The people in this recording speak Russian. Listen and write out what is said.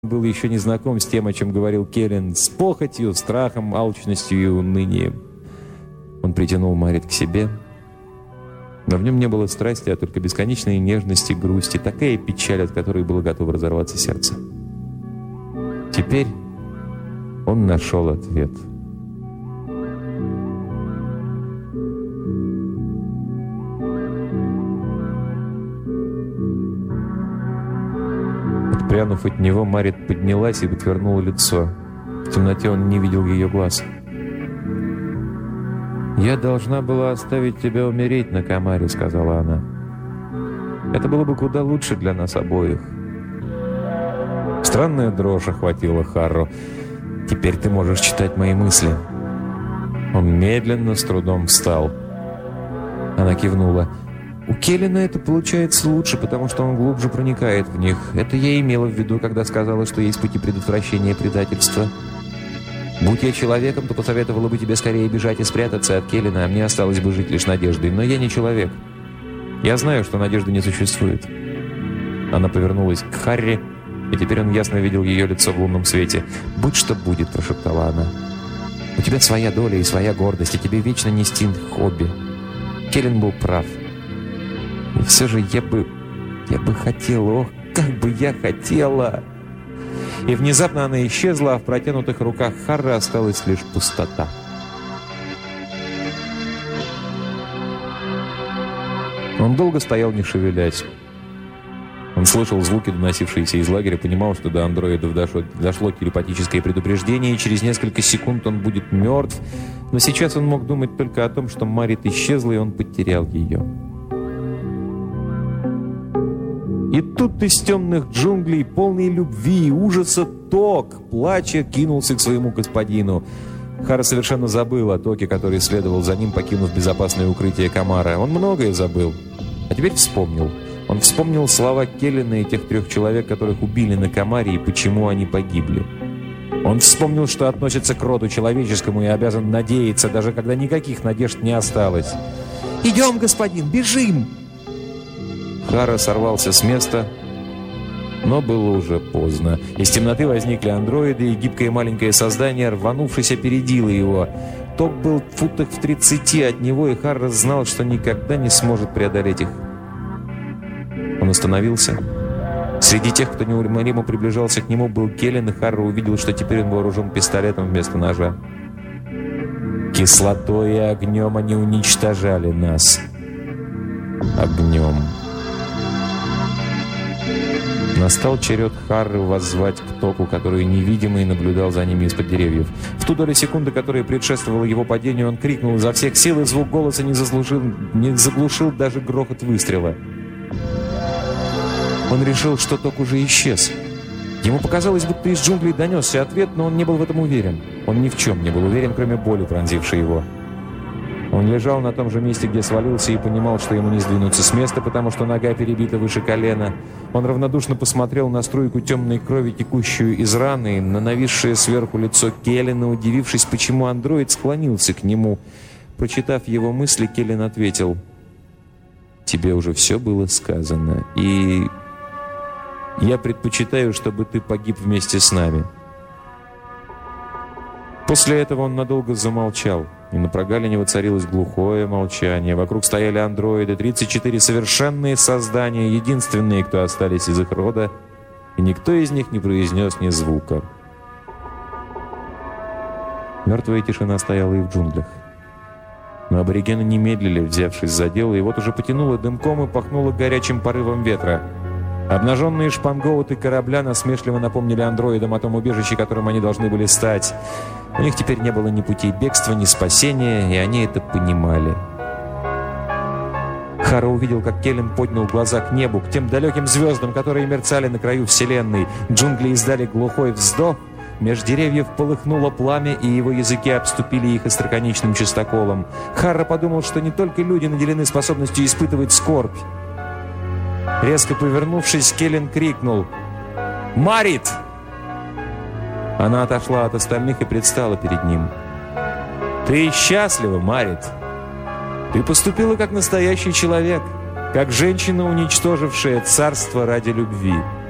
был еще не знаком с тем, о чем говорил Келлен, с похотью, страхом, алчностью и унынием. Он притянул Марит к себе, но в нем не было страсти, а только бесконечной нежности, грусти, такая печаль, от которой было готово разорваться сердце. Теперь он нашел ответ. Отпрянув от него, Марит поднялась и отвернула лицо. В темноте он не видел ее глаз. «Я должна была оставить тебя умереть на Камаре», — сказала она. «Это было бы куда лучше для нас обоих». Странная дрожь охватила Харру. «Теперь ты можешь читать мои мысли». Он медленно, с трудом встал. Она кивнула. «У Келлена это получается лучше, потому что он глубже проникает в них. Это я имела в виду, когда сказала, что есть пути предотвращения предательства. Будь я человеком, то посоветовала бы тебе скорее бежать и спрятаться от Келлена, а мне осталось бы жить лишь надеждой. Но я не человек. Я знаю, что надежды не существует». Она повернулась к Харри, и теперь он ясно видел ее лицо в лунном свете. «Будь что будет», — прошептала она. «У тебя своя доля и своя гордость, и тебе вечно нести хобби. Келлен был прав. И все же я бы хотела, ох, как бы я хотела!» И внезапно она исчезла, а в протянутых руках Харры осталась лишь пустота. Он долго стоял, не шевелясь. Он слышал звуки, доносившиеся из лагеря, понимал, что до андроидов дошло телепатическое предупреждение, и через несколько секунд он будет мертв. Но сейчас он мог думать только о том, что Марит исчезла, и он потерял ее. И тут из темных джунглей, полной любви и ужаса, Ток, плача, кинулся к своему господину. Харра совершенно забыл о Токе, который следовал за ним, покинув безопасное укрытие Камара. Он многое забыл, а теперь вспомнил. Он вспомнил слова Келлена и тех 3 человек, которых убили на Камаре, и почему они погибли. Он вспомнил, что относится к роду человеческому и обязан надеяться, даже когда никаких надежд не осталось. «Идем, господин, бежим!» Харра сорвался с места, но было уже поздно. Из темноты возникли андроиды, и гибкое маленькое создание, рванувшись, опередило его. Ток был в футах в 30 от него, и Харра знал, что никогда не сможет преодолеть их. Он остановился. Среди тех, кто неумолимо приближался к нему, был Келлен, и Харра увидел, что теперь он вооружен пистолетом вместо ножа. Кислотой и огнем они уничтожали нас. Огнем. Настал черед Харры воззвать к Току, который невидимый наблюдал за ними из-под деревьев. В ту долю секунды, которая предшествовала его падению, он крикнул изо всех сил, и звук голоса не заглушил даже грохот выстрела. Он решил, что Ток уже исчез. Ему показалось, будто из джунглей донесся ответ, но он не был в этом уверен. Он ни в чем не был уверен, кроме боли, пронзившей его. Он лежал на том же месте, где свалился, и понимал, что ему не сдвинуться с места, потому что нога перебита выше колена. Он равнодушно посмотрел на струйку темной крови, текущую из раны, на нависшее сверху лицо Келлена, удивившись, почему андроид склонился к нему. Прочитав его мысли, Келлен ответил: «Тебе уже все было сказано, и я предпочитаю, чтобы ты погиб вместе с нами». После этого он надолго замолчал, и на прогалине воцарилось глухое молчание. Вокруг стояли андроиды, 34 совершенные создания, единственные, кто остались из их рода, и никто из них не произнес ни звука. Мертвая тишина стояла и в джунглях. Но аборигены не медлили, взявшись за дело, и вот уже потянуло дымком и пахнуло горячим порывом ветра. Обнаженные шпангоуты корабля насмешливо напомнили андроидам о том убежище, которым они должны были стать. У них теперь не было ни путей бегства, ни спасения, и они это понимали. Харра увидел, как Келлен поднял глаза к небу, к тем далеким звездам, которые мерцали на краю Вселенной. Джунгли издали глухой вздох, меж деревьев полыхнуло пламя, и его языки обступили их остроконечным чистоколом. Харра подумал, что не только люди наделены способностью испытывать скорбь. Резко повернувшись, Келлен крикнул: «Марит!» Она отошла от остальных и предстала перед ним. «Ты счастлива, Марит. Ты поступила как настоящий человек, как женщина, уничтожившая царство ради любви.